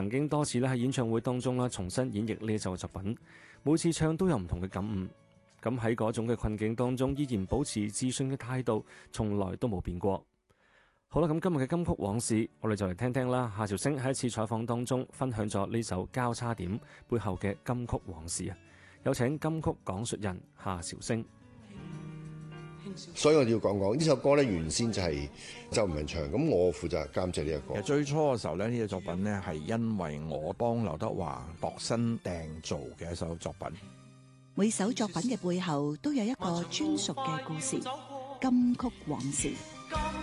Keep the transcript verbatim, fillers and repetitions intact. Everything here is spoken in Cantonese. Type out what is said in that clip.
曾經多次咧喺演唱會當中啦重新演繹呢一首作品，每次唱都有唔同嘅感悟。咁喺嗰種嘅困境當中，依然保持自信嘅態度，從來都冇變過。好啦，咁今日嘅金曲往事，我哋就嚟聽聽啦。夏韶聲喺一次採訪當中分享咗呢首交叉點背後嘅金曲往事啊！有請金曲講述人夏韶聲。 所以我哋要講講呢首歌咧，原先就係周文唱，咁我負責監製呢一個。 其實最初嘅時候咧，呢隻作品咧係因為我幫劉德華度身訂造嘅一首作品。 每首作品嘅背後都有一個專屬嘅故事，金曲往事。